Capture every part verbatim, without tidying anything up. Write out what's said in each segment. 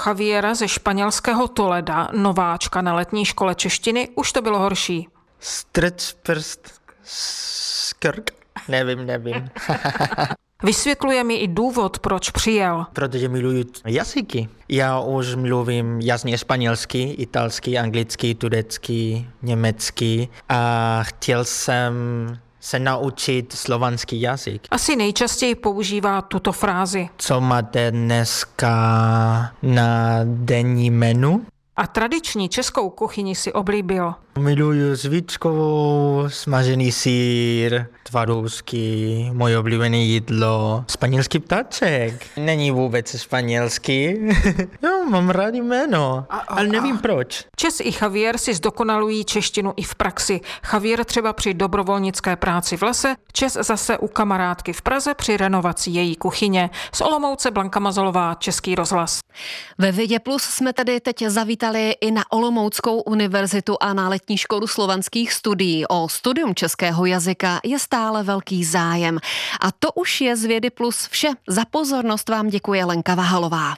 Javiera ze španělského Toleda, nováčka na letní škole češtiny, už to bylo horší. Strč prst, skrk, nevím, nevím. Vysvětluje mi i důvod, proč přijel. Protože miluju jazyky. Já už mluvím jasně španělsky, italsky, anglicky, turecky, německy a chtěl jsem se naučit slovanský jazyk. Asi nejčastěji používá tuto frázi. Co máte dneska na denní menu? A tradiční českou kuchyni si oblíbil. Miluju svíčkovou, smažený sýr, tvarůzky, moje oblíbené jídlo. Španělský ptáček. Není vůbec španělský. Jo, mám rád jméno, a, a, ale nevím a. proč. Čes i Javier si zdokonalují češtinu i v praxi. Javier třeba při dobrovolnické práci v lese, Čes zase u kamarádky v Praze při renovaci její kuchyně. Z Olomouce Blanka Mazalová, Český rozhlas. Ve Vědě Plus jsme tady teď zavítali i na Olomouckou univerzitu a na letní školu slovanských studií. O studium českého jazyka je stále velký zájem. A to už je z Vědy Plus vše. Za pozornost vám děkuje Lenka Vahalová.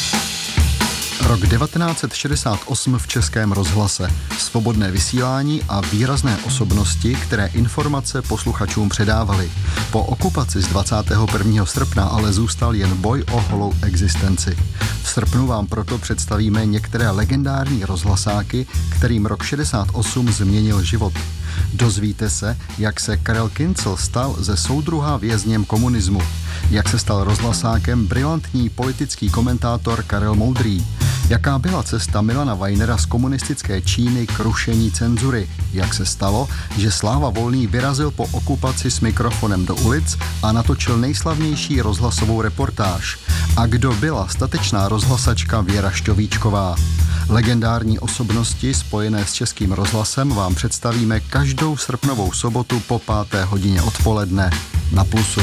Rok devatenáct set šedesát osm v Českém rozhlase. Svobodné vysílání a výrazné osobnosti, které informace posluchačům předávaly. Po okupaci z dvacátého prvního srpna ale zůstal jen boj o holou existenci. V srpnu vám proto představíme některé legendární rozhlasáky, kterým rok šedesát osm změnil život. Dozvíte se, jak se Karel Kincl stal ze soudruha vězněm komunismu, jak se stal rozhlasákem brilantní politický komentátor Karel Moudrý, jaká byla cesta Milana Weinera z komunistické Číny k rušení cenzury, jak se stalo, že Sláva Volný vyrazil po okupaci s mikrofonem do ulic a natočil nejslavnější rozhlasovou reportáž, a kdo byla statečná rozhlasačka Věra Šťovíčková. Legendární osobnosti spojené s Českým rozhlasem vám představíme každou srpnovou sobotu po páté hodině odpoledne na Plusu.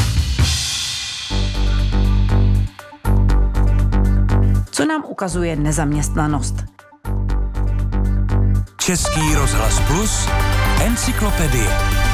Co nám ukazuje nezaměstnanost? Český rozhlas Plus, encyklopedie.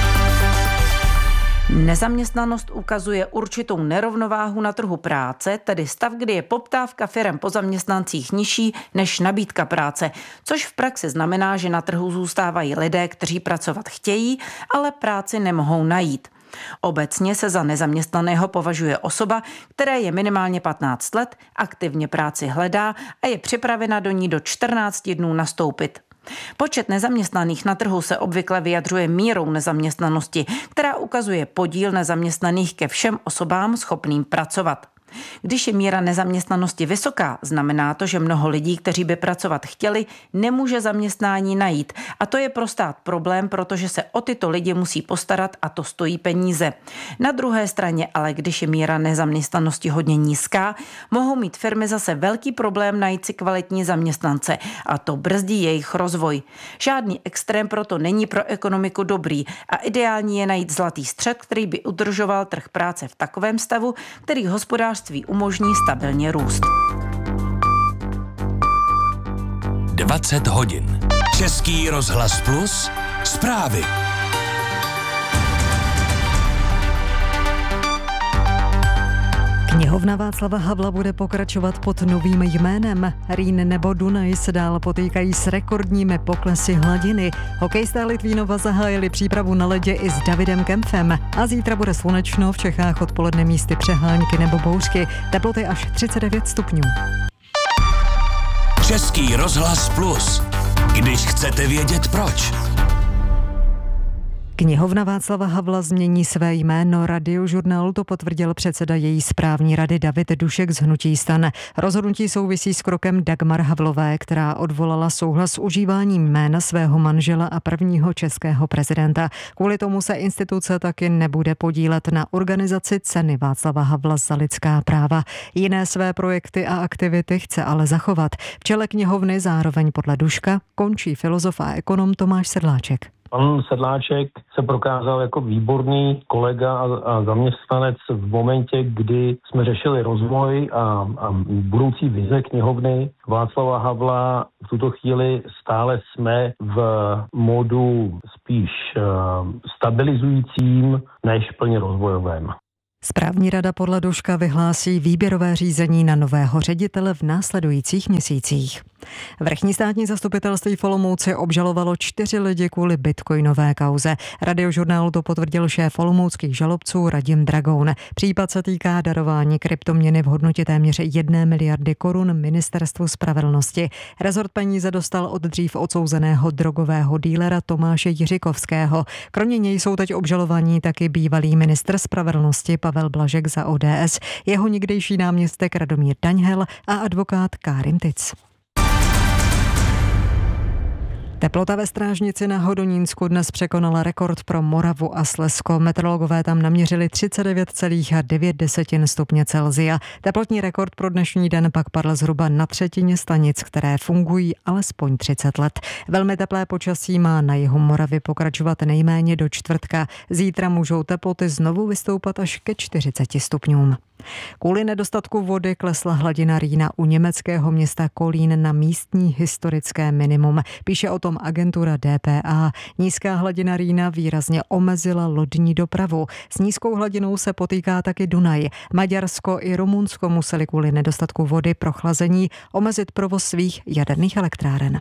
Nezaměstnanost ukazuje určitou nerovnováhu na trhu práce, tedy stav, kdy je poptávka firem po zaměstnancích nižší než nabídka práce, což v praxi znamená, že na trhu zůstávají lidé, kteří pracovat chtějí, ale práci nemohou najít. Obecně se za nezaměstnaného považuje osoba, které je minimálně patnáct let, aktivně práci hledá a je připravena do ní do čtrnácti dnů nastoupit. Počet nezaměstnaných na trhu se obvykle vyjadřuje mírou nezaměstnanosti, která ukazuje podíl nezaměstnaných ke všem osobám schopným pracovat. Když je míra nezaměstnanosti vysoká, znamená to, že mnoho lidí, kteří by pracovat chtěli, nemůže zaměstnání najít. A to je pro stát problém, protože se o tyto lidi musí postarat a to stojí peníze. Na druhé straně ale, když je míra nezaměstnanosti hodně nízká, mohou mít firmy zase velký problém najít si kvalitní zaměstnance a to brzdí jejich rozvoj. Žádný extrém proto není pro ekonomiku dobrý a ideální je najít zlatý střed, který by udržoval trh práce v takovém stavu, který hospodářství umožní stabilně růst. dvacet hodin. Český rozhlas Plus, zprávy. Knihovna Václava Havla bude pokračovat pod novým jménem. Rýn nebo Dunaj se dál potýkají s rekordními poklesy hladiny. Hokejisté Litvínova zahájili přípravu na ledě i s Davidem Kempfem. A zítra bude slunečno, v Čechách odpoledne místy přehánky nebo bouřky. Teploty až třicet devět stupňů. Český rozhlas Plus. Když chcete vědět proč. Knihovna Václava Havla změní své jméno. Radiožurnálu to potvrdil předseda její správní rady David Dušek z hnutí STAN. Rozhodnutí souvisí s krokem Dagmar Havlové, která odvolala souhlas s užíváním jména svého manžela a prvního českého prezidenta. Kvůli tomu se instituce taky nebude podílet na organizaci ceny Václava Havla za lidská práva. Jiné své projekty a aktivity chce ale zachovat. V čele knihovny zároveň podle Duška končí filozof a ekonom Tomáš Sedláček. Pan Sedláček se prokázal jako výborný kolega a, a zaměstnanec v momentě, kdy jsme řešili rozvoj a, a budoucí vize knihovny Václava Havla. V tuto chvíli stále jsme v modu spíš uh, stabilizujícím než plně rozvojovém. Správní rada podle Duška vyhlásí výběrové řízení na nového ředitele v následujících měsících. Vrchní státní zastupitelství v Olomouci obžalovalo čtyři lidi kvůli bitcoinové kauze. Radiožurnálu to potvrdil šéf olomouckých žalobců Radim Dragoun. Případ se týká darování kryptoměny v hodnotě téměř jedné miliardy korun Ministerstvu spravedlnosti. Rezort peníze dostal od dřív odsouzeného drogového dílera Tomáše Jiřikovského. Kromě něj jsou teď obžalovaní taky bývalý ministr spravedlnosti Pavel Blažek za O D S, jeho někdejší náměstek Radomír Daňhel a advokát Kárim Tic. Teplota ve Strážnici na Hodonínsku dnes překonala rekord pro Moravu a Slezsko. Meteorologové tam naměřili třicet devět celá devět stupně Celsia. Teplotní rekord pro dnešní den pak padl zhruba na třetině stanic, které fungují alespoň třicet let. Velmi teplé počasí má na jihu Moravy pokračovat nejméně do čtvrtka. Zítra můžou teploty znovu vystoupat až ke čtyřiceti stupňům. Kvůli nedostatku vody klesla hladina Rýna u německého města Kolín na místní historické minimum. Píše o tom agentura D P A. Nízká hladina Rýna výrazně omezila lodní dopravu. S nízkou hladinou se potýká taky Dunaj. Maďarsko i Rumunsko museli kvůli nedostatku vody pro chlazení omezit provoz svých jaderných elektráren.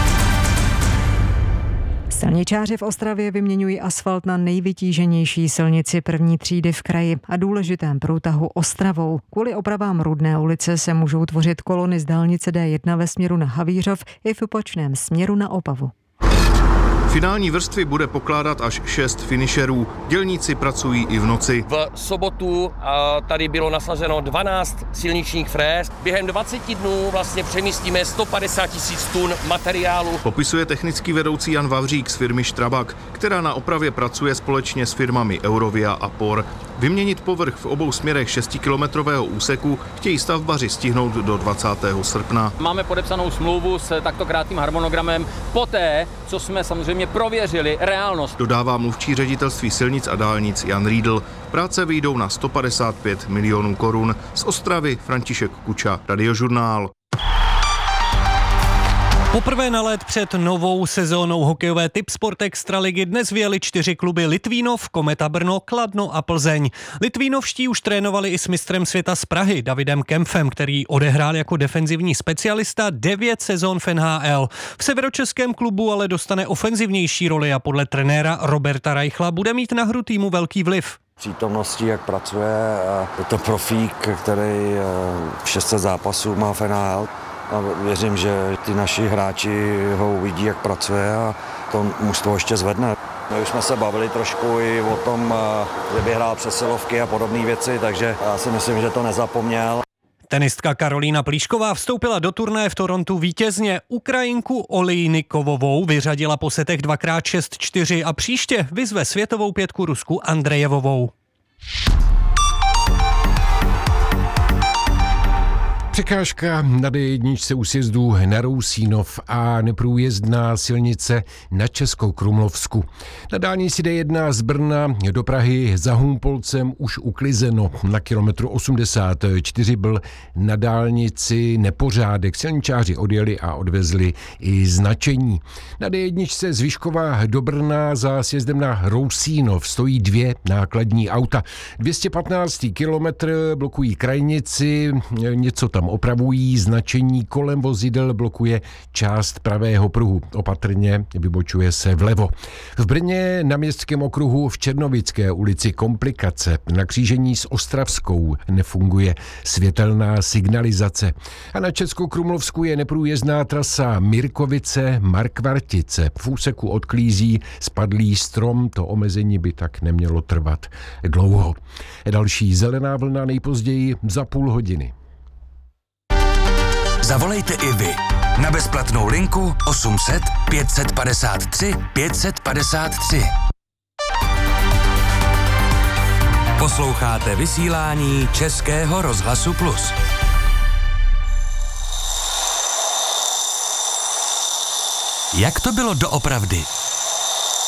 Silničáři v Ostravě vyměňují asfalt na nejvytíženější silnici první třídy v kraji a důležitém průtahu Ostravou. Kvůli opravám Rudné ulice se můžou tvořit kolony z dálnice D jedna ve směru na Havířov i v opačném směru na Opavu. Finální vrstvy bude pokládat až šest finišerů. Dělníci pracují i v noci. V sobotu tady bylo nasazeno dvanáct silničních fréz. Během dvaceti dnů vlastně přemístíme sto padesát tisíc tun materiálu. Popisuje technický vedoucí Jan Vavřík z firmy Strabag, která na opravě pracuje společně s firmami Eurovia a Por. Vyměnit povrch v obou směrech šestikilometrového úseku chtějí stavbaři stihnout do dvacátého srpna. Máme podepsanou smlouvu s takto krátkým harmonogramem poté, co jsme samozřejmě prověřili reálnost. Dodává mluvčí ředitelství silnic a dálnic Jan Riedl. Práce vyjdou na sto padesát pět milionů korun. Z Ostravy František Kuča, Radiožurnál. Poprvé na let před novou sezónou hokejové Tipsport Extraligy dnes vyjeli čtyři kluby Litvínov, Kometa Brno, Kladno a Plzeň. Litvínovští už trénovali i s mistrem světa z Prahy Davidem Kempfem, který odehrál jako defenzivní specialista devět sezón v N H L. V severočeském klubu ale dostane ofenzivnější roli a podle trenéra Roberta Reichla bude mít na hru týmu velký vliv. Přítomností, jak pracuje, je to profík, který šest set zápasů má v N H L. A věřím, že ty naši hráči ho uvidí, jak pracuje a to mužstvo ještě zvedne. My už jsme se bavili trošku i o tom, že by hrál přesilovky a podobné věci, takže já si myslím, že to nezapomněl. Tenistka Karolína Plíšková vstoupila do turnaje v Torontu vítězně. Ukrajinku Olejnikovovou vyřadila po setech dvakrát šest čtyři a příště vyzve světovou pětku Rusku Andrejevovou. Překážka na D jedna u sjezdu na Rousínov a neprůjezdná silnice na Českokrumlovsku. Na dálnici D jedna z Brna do Prahy za Humpolcem už uklizeno. Na kilometru osmdesát čtyři byl na dálnici nepořádek. Silničáři odjeli a odvezli i značení. Na D jedna z Vyškova do Brna za sjezdem na Rousínov stojí dvě nákladní auta. dvě stě patnáctý kilometr blokují krajnici, něco tam opravují, značení kolem vozidel blokuje část pravého pruhu. Opatrně vybočuje se vlevo. V Brně na Městském okruhu v Černovické ulici komplikace. Na křížení s Ostravskou nefunguje světelná signalizace. A na Českokrumlovsku je neprůjezdná trasa Mirkovice-Markvartice. V úseku odklízí spadlý strom, to omezení by tak nemělo trvat dlouho. Další zelená vlna nejpozději za půl hodiny. Zavolejte i vy na bezplatnou linku osm set pět padesát tři pět padesát tři. Posloucháte vysílání Českého rozhlasu Plus. Jak to bylo doopravdy?